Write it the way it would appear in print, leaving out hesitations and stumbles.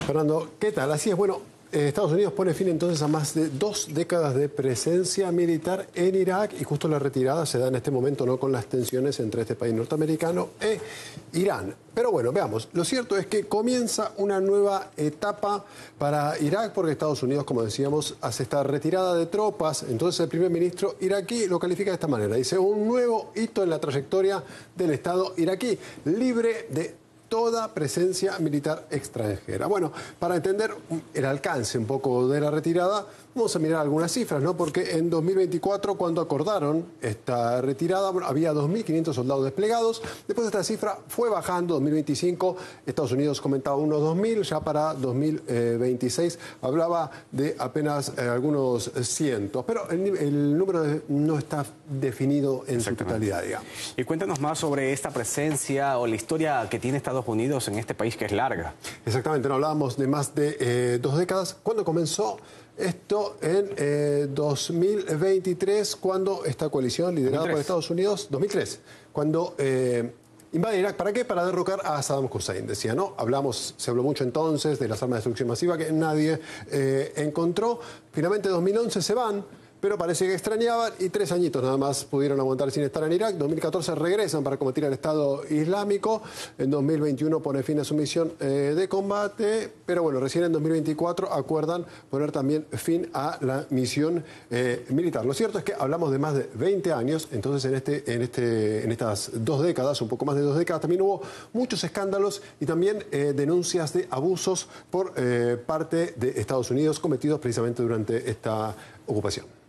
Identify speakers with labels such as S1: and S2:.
S1: Fernando, ¿qué tal? Así es, bueno, Estados Unidos pone fin entonces a más de 2 décadas de presencia militar en Irak y justo la retirada se da en este momento, ¿no?, con las tensiones entre este país norteamericano e Irán. Pero bueno, veamos, lo cierto es que comienza una nueva etapa para Irak porque Estados Unidos, como decíamos, hace esta retirada de tropas. Entonces el primer ministro iraquí lo califica de esta manera, dice: un nuevo hito en la trayectoria del Estado iraquí, libre de toda presencia militar extranjera. Bueno, para entender el alcance un poco de la retirada, vamos a mirar algunas cifras, ¿no? Porque en 2024, cuando acordaron esta retirada, bueno, había 2.500 soldados desplegados. Después esta cifra fue bajando. 2025, Estados Unidos comentaba unos 2.000, ya para 2026 hablaba de apenas algunos cientos. Pero el número no está definido en su totalidad, digamos.
S2: Y cuéntanos más sobre esta presencia o la historia que tiene Estados Unidos en este país que es larga.
S1: Exactamente, no hablábamos de más de 2 décadas. ¿Cuándo comenzó esto? En 2023, cuando esta coalición liderada por Estados Unidos, 2003, cuando invade Irak. ¿Para qué? Para derrocar a Saddam Hussein, decía, ¿no? Se habló mucho entonces de las armas de destrucción masiva que nadie encontró. Finalmente, en 2011 se van, pero parece que extrañaban y 3 añitos nada más pudieron aguantar sin estar en Irak. En 2014 regresan para combatir al Estado Islámico. En 2021 pone fin a su misión de combate. Pero bueno, recién en 2024 acuerdan poner también fin a la misión militar. Lo cierto es que hablamos de más de 20 años. Entonces en estas 2 décadas, un poco más de 2 décadas, también hubo muchos escándalos y también denuncias de abusos por parte de Estados Unidos cometidos precisamente durante esta ocupación.